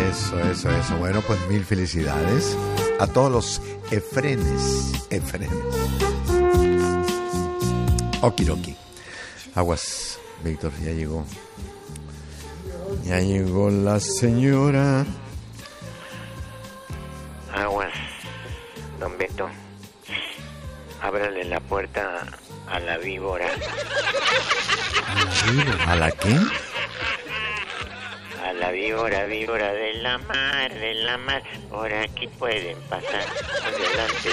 Eso. Bueno, pues mil felicidades a todos los Efrenes. Okidoki. Aguas, Víctor, ya llegó. Ya llegó la señora. Aguas, don Beto. Ábrale la puerta a la víbora. ¿A la qué? A la víbora de la mar. Por aquí pueden pasar. Adelante.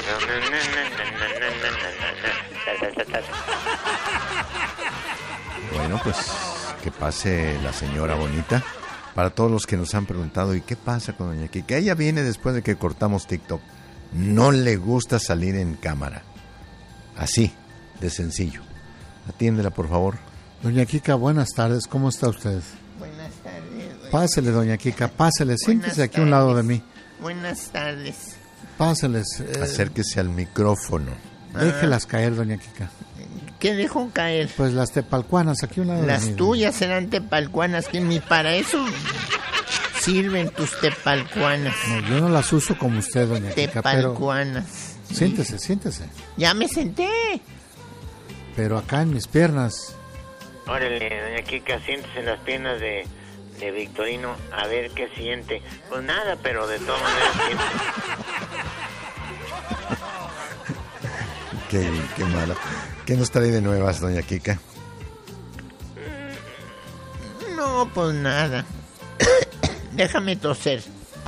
Bueno, pues que pase la señora bonita. Para todos los que nos han preguntado, ¿y qué pasa con doña Kika? Ella viene después de que cortamos TikTok. No le gusta salir en cámara. Así, de sencillo. Atiéndela, por favor. Doña Kika, buenas tardes. ¿Cómo está usted? Buenas tardes. Pásele, doña Kika, pásele. Siéntese aquí a un lado de mí. Buenas tardes. Páseles. Acérquese al micrófono. Déjelas caer, doña Kika. ¿Qué dejó caer? Pues las tepalcuanas, aquí a un lado de mí. Las tuyas serán tepalcuanas, que ni para eso sirven tus tepalcuanas. No, yo no las uso como usted, doña Kika, pero... Tepalcuanas. Siéntese. Ya me senté. Pero acá en mis piernas. Órale, doña Kika, siéntese en las piernas de Victorino, a ver qué siente. Pues nada, pero de todas maneras siente. Qué malo. ¿Qué nos trae de nuevas, doña Kika? No, pues nada. Déjame toser.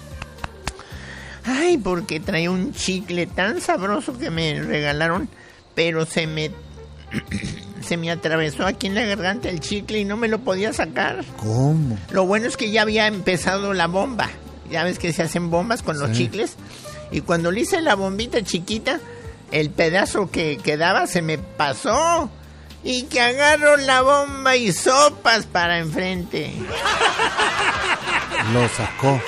Ay, porque trae un chicle tan sabroso que me regalaron, pero se me atravesó aquí en la garganta el chicle y no me lo podía sacar. ¿Cómo? Lo bueno es que ya había empezado la bomba. Ya ves que se hacen bombas con los chicles. Y cuando le hice la bombita chiquita, el pedazo que quedaba se me pasó. Y que agarro la bomba y sopas para enfrente. Lo sacó.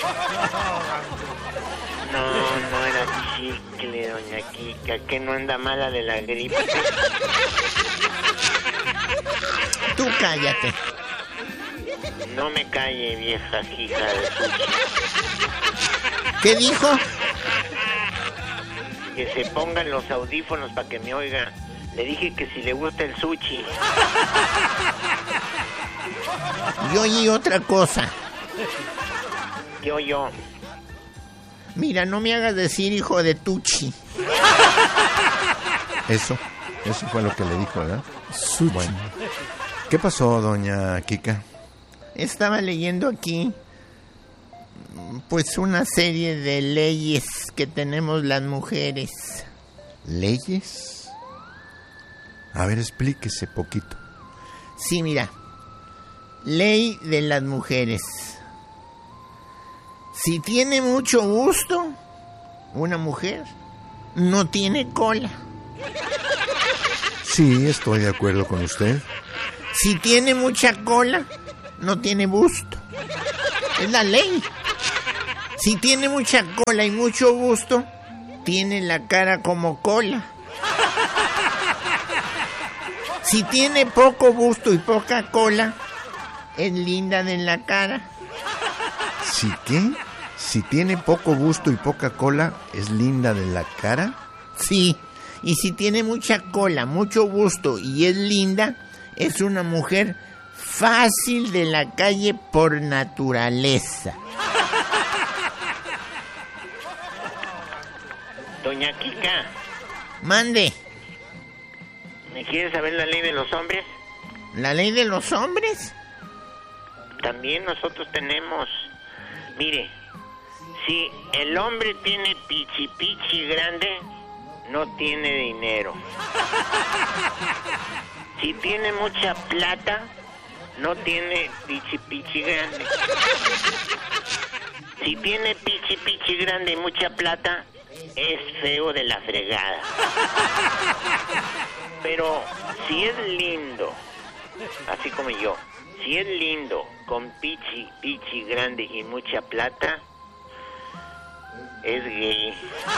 No era chicle, doña Kika, que no anda mala de la gripe. Tú cállate. No me calle, vieja hija de sushi. ¿Qué dijo? Que se pongan los audífonos para que me oiga. Le dije que si le gusta el sushi. Yo oí otra cosa. ¿Qué oyó? Mira, no me hagas decir hijo de Tucci. Eso fue lo que le dijo, ¿verdad? Sushi. Bueno. ¿Qué pasó, doña Kika? Estaba leyendo aquí, pues, una serie de leyes que tenemos las mujeres. ¿Leyes? A ver, explíquese poquito. Sí, mira. Ley de las mujeres. Si tiene mucho gusto, una mujer no tiene cola. Sí, estoy de acuerdo con usted. Si tiene mucha cola, no tiene busto. Es la ley. Si tiene mucha cola y mucho busto, tiene la cara como cola. Si tiene poco busto y poca cola, es linda de la cara. ¿Sí qué? Si tiene poco busto y poca cola, ¿es linda de la cara? Sí, y si tiene mucha cola, mucho busto y es linda, es una mujer fácil de la calle por naturaleza. Doña Kika. Mande. ¿Me quieres saber la ley de los hombres? ¿La ley de los hombres? También nosotros tenemos. Mire, si el hombre tiene pichi grande, no tiene dinero. Si tiene mucha plata, no tiene pichi grande. Si tiene pichi grande y mucha plata, es feo de la fregada. Pero si es lindo, así como yo, si es lindo con pichi grande y mucha plata, es gay.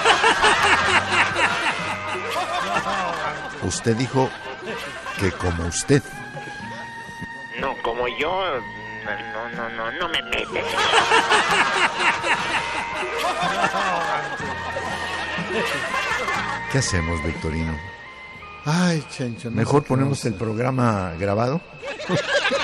Usted dijo que como usted. No, como yo, no me metes. ¿Qué hacemos, Victorino? Ay, Chencho. No Mejor sé qué ponemos vamos a el programa grabado.